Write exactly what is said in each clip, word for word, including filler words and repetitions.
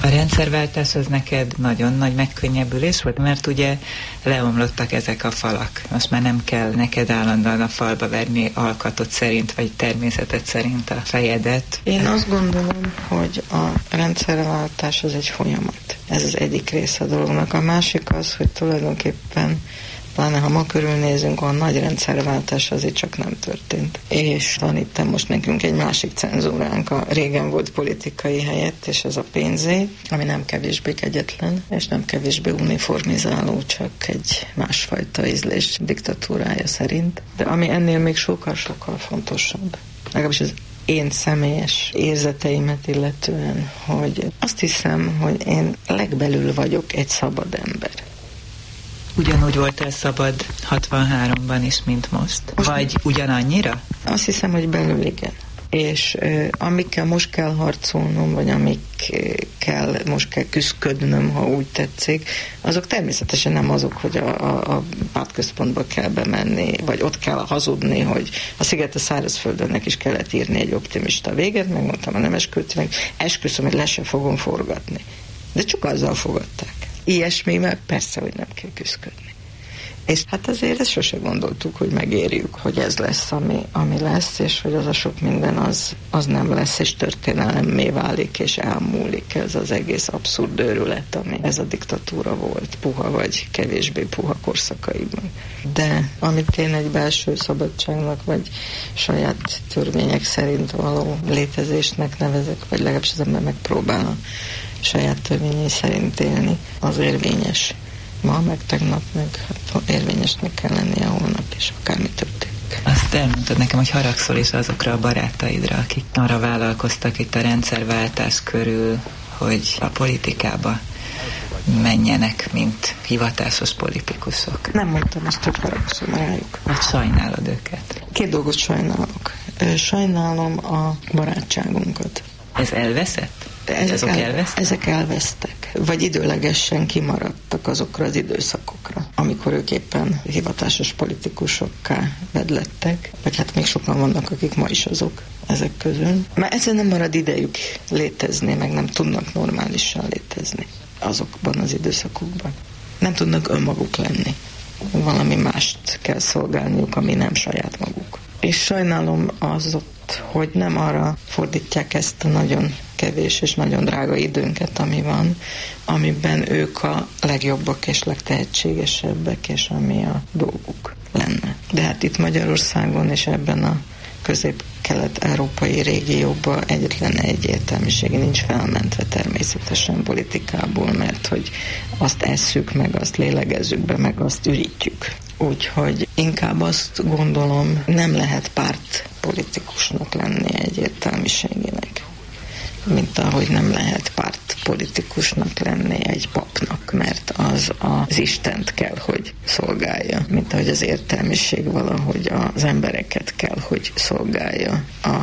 A rendszerváltás az neked nagyon nagy megkönnyebbülés volt, mert ugye leomlottak ezek a falak. Most már nem kell neked állandóan a falba verni alkatot szerint, vagy természetet szerint a fejedet. Én azt gondolom, hogy a rendszerváltás az egy folyamat. Ez az egyik része a dolognak. A másik az, hogy tulajdonképpen pláne ha ma körülnézünk, a nagy rendszerváltás azért csak nem történt. És van itt most nekünk egy másik cenzúránk, a régen volt politikai helyett, és ez a pénzé, ami nem kevésbé kegyetlen, és nem kevésbé uniformizáló, csak egy másfajta ízlés diktatúrája szerint. De ami ennél még sokkal-sokkal fontosabb, legalábbis az én személyes érzeteimet illetően, hogy azt hiszem, hogy én legbelül vagyok egy szabad ember. Ugyanúgy voltál szabad hatvanháromban is, mint most? most Vagy ugyanannyira? Azt hiszem, hogy belül igen. És uh, amikkel most kell harcolnom, vagy amikkel most kell küszködnöm, ha úgy tetszik, azok természetesen nem azok, hogy a, a, a pártközpontba kell bemenni, vagy ott kell hazudni, hogy a Szigete szárazföldönnek is kellett írni egy optimista véget, megmondtam a Nemeskültinek, esküszöm, hogy le se fogom forgatni. De csak azzal fogadták. Ilyesmivel persze, hogy nem kell küszködni. És hát azért ezt sose gondoltuk, hogy megérjük, hogy ez lesz, ami, ami lesz, és hogy az a sok minden az, az nem lesz, és történelemmé válik, és elmúlik ez az egész abszurd őrület, ami ez a diktatúra volt, puha vagy kevésbé puha korszakaiban. De amit én egy belső szabadságnak, vagy saját törvények szerint való létezésnek nevezek, vagy legalábbis az ember megpróbál a saját törvényei szerint élni, az érvényes. Ma, meg tegnap, meg hát érvényesnek kell lennie holnap, és akármi történik. Azt elmondtad nekem, hogy haragszol is azokra a barátaidra, akik arra vállalkoztak itt a rendszerváltás körül, hogy a politikába menjenek, mint hivatásos politikusok. Nem mondtam azt, hogy haragszom rájuk. Vagy sajnálod őket? Két dolgot sajnálok. Sajnálom a barátságunkat. Ez elveszett? Ezek, azok el, elvesztek? ezek elvesztek, vagy időlegesen kimaradtak azokra az időszakokra, amikor ők éppen hivatásos politikusokká vedlettek, vagy hát még sokan vannak, akik ma is azok ezek közül. Mert ezzel nem marad idejük létezni, meg nem tudnak normálisan létezni azokban az időszakokban. Nem tudnak önmaguk lenni. Valami mást kell szolgálniuk, ami nem saját maguk. És sajnálom azot, hogy nem arra fordítják ezt a nagyon kevés és nagyon drága időnket, ami van, amiben ők a legjobbak és legtehetségesebbek, és ami a dolguk lenne. De hát itt Magyarországon és ebben a közép-kelet-európai régióban egyetlen egyértelműsége nincs felmentve természetesen politikából, mert hogy azt esszük, meg azt lélegezzük be, meg azt ürítjük. Úgyhogy inkább azt gondolom, nem lehet pártpolitikusnak lenni egyértelműségének, mint ahogy nem lehet pártpolitikusnak lenni egy papnak, mert az az Istent kell, hogy szolgálja, mint ahogy az értelmiség valahogy az embereket kell, hogy szolgálja a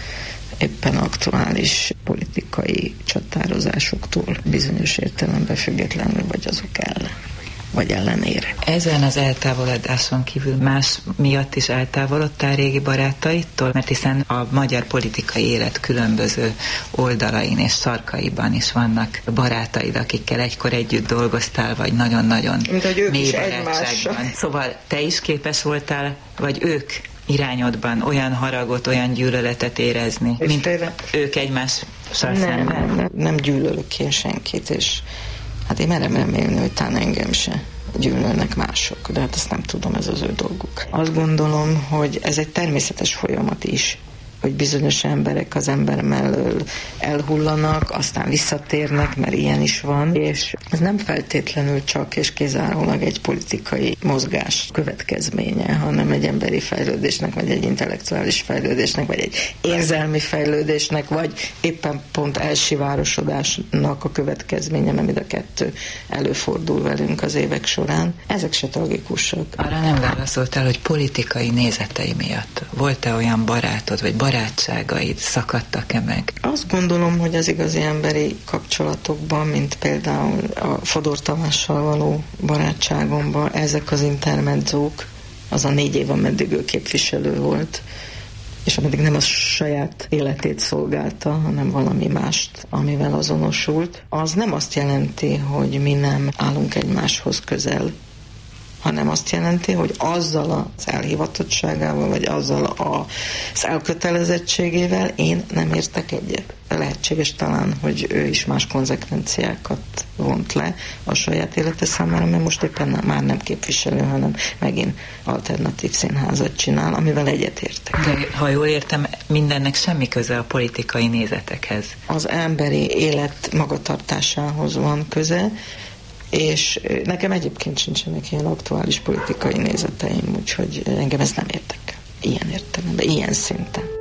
éppen aktuális politikai csatározásoktól bizonyos értelemben függetlenül, vagy azok ellen, vagy ellenére. Ezen az eltávolodáson kívül más miatt is eltávolodtál régi barátaitól? Mert hiszen a magyar politikai élet különböző oldalain és sarkaiban is vannak barátaid, akikkel egykor együtt dolgoztál, vagy nagyon-nagyon mély barátságban. Szóval te is képes voltál, vagy ők irányodban olyan haragot, olyan gyűlöletet érezni, és mint tényleg ők egymással szemben? Nem, nem, nem gyűlölök én senkit, és hát én merem remélni, hogy talán engem se gyűlölnek mások, de hát ezt nem tudom, ez az ő dolguk. Azt gondolom, hogy ez egy természetes folyamat is, hogy bizonyos emberek az ember mellől elhullanak, aztán visszatérnek, mert ilyen is van, és ez nem feltétlenül csak és kizárólag egy politikai mozgás következménye, hanem egy emberi fejlődésnek, vagy egy intellektuális fejlődésnek, vagy egy érzelmi fejlődésnek, vagy éppen pont elsivárosodásnak a következménye, mert mind a kettő előfordul velünk az évek során. Ezek se tragikusak. Arra nem válaszoltál, hogy politikai nézetei miatt volt-e olyan barátod, vagy barátságaid szakadtak-e meg? Azt gondolom, hogy az igazi emberi kapcsolatokban, mint például a Fodor Tamással való barátságomban, ezek az intermedzók, az a négy év, ameddig ő képviselő volt, és ameddig nem a saját életét szolgálta, hanem valami mást, amivel azonosult, az nem azt jelenti, hogy mi nem állunk egymáshoz közel, hanem azt jelenti, hogy azzal az elhivatottságával, vagy azzal az elkötelezettségével én nem értek egyet. Lehetséges talán, hogy ő is más konzekvenciákat vont le a saját élete számára, mert most éppen nem, már nem képviselő, hanem megint alternatív színházat csinál, amivel egyetértek. De ha jól értem, mindennek semmi köze a politikai nézetekhez. Az emberi élet magatartásához van köze, és nekem egyébként sincsenek ilyen aktuális politikai nézeteim, úgyhogy engem ez nem érdekel. Ilyen értelemben, ilyen szinten.